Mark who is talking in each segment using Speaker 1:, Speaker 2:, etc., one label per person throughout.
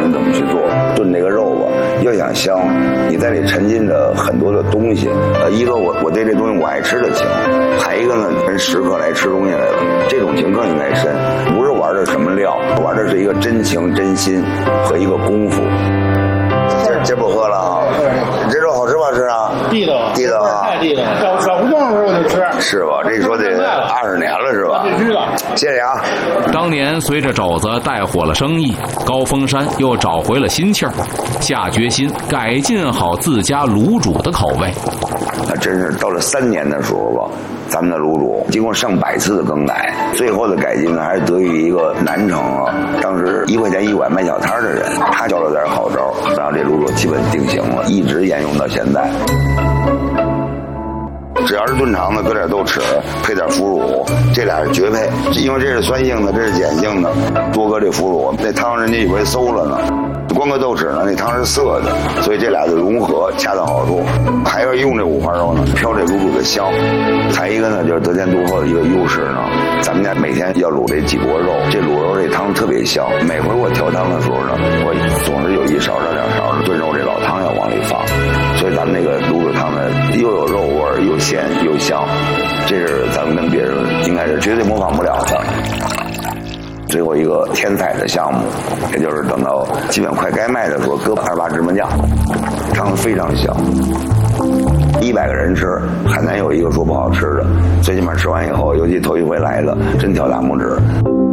Speaker 1: 人怎么去做。炖这个肉吧，要想香，你在里沉浸着很多的东西。一个我对这东西我爱吃的情，还一个呢，人食客来吃东西来了，这种情更应该深，不是玩的什么料，玩的是一个真情真心和一个功夫。这不喝了啊！这肉好吃吧？吃啊！
Speaker 2: 地道啊！太地道了！小胡同的时候我就吃，
Speaker 1: 是吧？这说得20年了是吧？
Speaker 2: 必须的。
Speaker 1: 谢谢啊！
Speaker 3: 当年随着肘子带火了生意，高峰山又找回了心气儿，下决心改进好自家卤煮的口味。
Speaker 1: 那真是到了3年的时候吧，咱们的卤煮经过上百次的更改，最后的改进呢，还是得益于一个南城啊，当时1块钱1碗卖小摊的人，他教了点好招，让这卤煮基本定型了，一直沿用到现在。只要是炖肠子，搁点豆豉，配点腐乳，这俩是绝配。因为这是酸性的，这是碱性的，多搁这腐乳，那汤人家以为馊了呢。光搁豆豉呢，那汤是涩的，所以这俩的融合恰到好处。还要用这五花肉呢，飘这卤煮的香。还一个呢，就是得天独厚的一个优势呢，咱们家每天要卤这几锅肉，这卤肉这汤特别香。每回我调汤的时候呢，我总是有1勺到2勺的炖肉这老汤要往里放，所以咱们这个卤煮汤呢，又有肉味儿，又鲜又香，这是咱们跟别人应该是绝对模仿不了的。最后一个天才的项目，也就是等到基本快该卖的时候，搁28芝麻酱，汤非常香。100个人吃，很难有一个说不好吃的。最起码吃完以后，尤其头一回来的，真挑大拇指。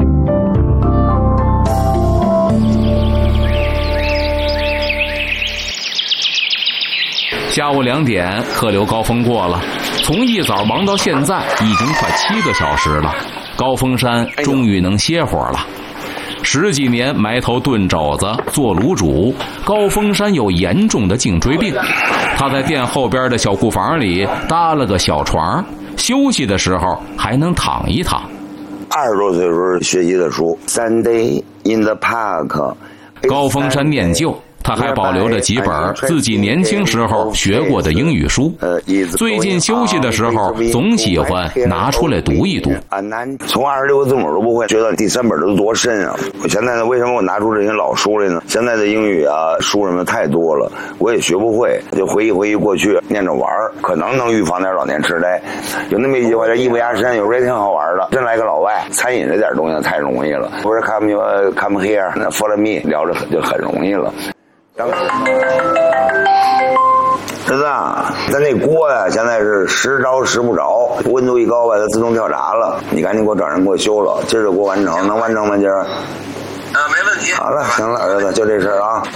Speaker 3: 下午2点，客流高峰过了，从一早忙到现在，已经快7个小时了。高峰山终于能歇会儿了。10几年埋头炖肘子做卤煮，高峰山有严重的颈椎病。他在店后边的小库房里搭了个小床，休息的时候还能躺一躺。
Speaker 1: 20多岁时候学习的书《Sunday in the Park》。
Speaker 3: 高峰山念旧，他还保留着几本自己年轻时候学过的英语书，最近休息的时候总喜欢拿出来读一读。
Speaker 1: 从26个字母都不会，觉得第3本都多深啊！我现在呢，为什么我拿出这些老书来呢？现在的英语啊书什么太多了，我也学不会，就回忆过去，念着玩，可能预防点老年痴呆。有那么一句话叫艺不压身，有时候也挺好玩的。真来个老外，餐饮这点东西太容易了，不是 come here， follow me， 聊着就很容易了。儿子啊，咱那锅呀，现在是时着时不着，温度一高吧，它自动跳闸了。你赶紧给我找人给我修了，今儿这锅完成，能完成吗？今儿？
Speaker 4: 没问题。
Speaker 1: 好了，行了，儿子，就这事儿啊。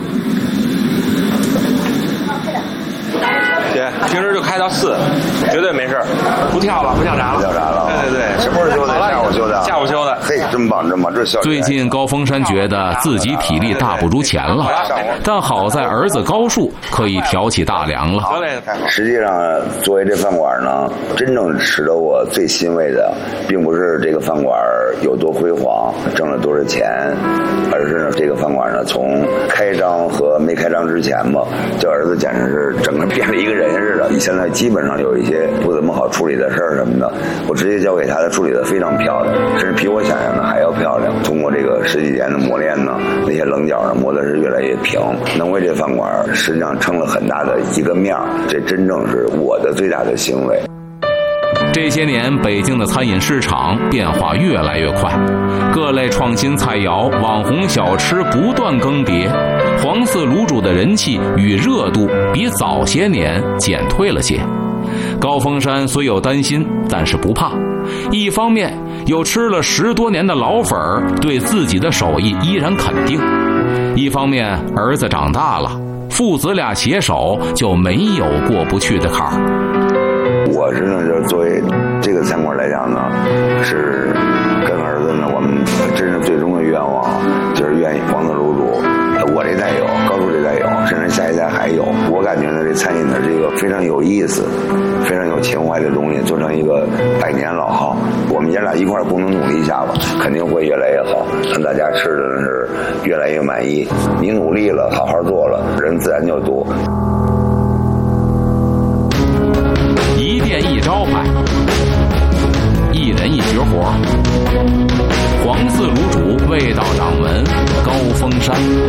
Speaker 4: 姐，平时就开到4，绝对没事，不跳了，不跳闸了。
Speaker 1: 不跳闸了。
Speaker 4: 对，
Speaker 1: 什么时候修的？下午修的。
Speaker 4: 下午修的。
Speaker 1: 嘿，真棒，这效率。
Speaker 3: 最近高峰山觉得自己体力大不如前了，但好在儿子高数可以挑起大梁了。
Speaker 1: 实际上，作为这饭馆呢，真正使得我最欣慰的，并不是这个饭馆有多辉煌，挣了多少钱，而是呢，这个饭馆呢，从开张和没开张之前吧，这儿子简直是整个变了一个人似的。现在基本上有一些不怎么好处理的事儿什么的，我直接交给他，他处理的非常漂亮，甚至比我想象的还要漂亮。通过这个10几年的磨练呢，那些棱角呢磨的是越来越平，能为这饭馆实际上撑了很大的一个面，这真正是我的最大的欣慰。
Speaker 3: 这些年，北京的餐饮市场变化越来越快，各类创新菜肴、网红小吃不断更迭，黄四卤煮的人气与热度比早些年减退了些。高峰山虽有担心，但是不怕。一方面有吃了10多年的老粉儿对自己的手艺依然肯定，一方面儿子长大了，父子俩携手就没有过不去的坎儿。
Speaker 1: 我是呢，就是作为这个餐馆来讲呢，是跟儿子呢，我们真是最终的愿望，就是愿意黄四卤煮，我这代有，高叔这代有，甚至下一代还有。我感觉呢，这餐饮呢是一个非常有意思、非常有情怀的东西，做成一个100年老号。我们爷俩一块儿共同努力一下吧，肯定会越来越好，让大家吃的呢是越来越满意。你努力了，好好做了，人自然就多。
Speaker 3: 一店一招牌，一人一绝活。黄四卤煮味道掌门高峰山。